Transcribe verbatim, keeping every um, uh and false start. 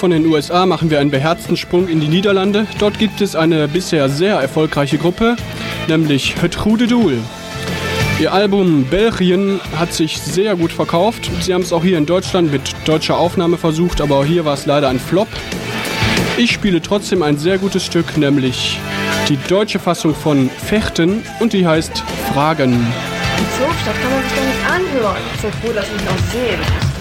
von den U S A machen wir einen beherzten Sprung in die Niederlande. Dort gibt es eine bisher sehr erfolgreiche Gruppe, nämlich Het Goede Doel. Ihr Album Belgien hat sich sehr gut verkauft. Sie haben es auch hier in Deutschland mit deutscher Aufnahme versucht, aber auch hier war es leider ein Flop. Ich spiele trotzdem ein sehr gutes Stück, nämlich die deutsche Fassung von Fechten und die heißt Fragen. So, das kann man sich doch nicht anhören. Ich bin froh, dass ich noch sehen.